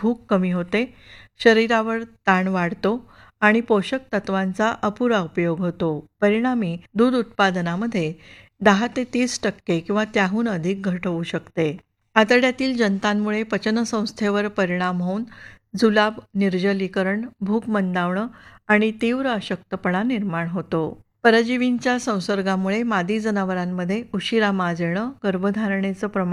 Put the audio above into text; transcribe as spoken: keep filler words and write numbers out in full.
भूक कमी होते, शरीरावर ताण वाढतो आणि पोषक तत्वांचा अपुरा उपयोग होतो. परिणामी दूध उत्पादनामध्ये दहा ते तीस टक्के किंवा त्याहून अधिक घट होऊ शकते. आतड्यातील जंतांमुळे पचनसंस्थेवर परिणाम होऊन जुलाब, निर्जलीकरण, भूक मंदावणं आणि तीव्र अशक्तपणा निर्माण होतो. परजीवींच्या संसर्गामुळे मादी जनावरांमध्ये उशिरा माज येणं, गर्भधारणेचं प्रमाण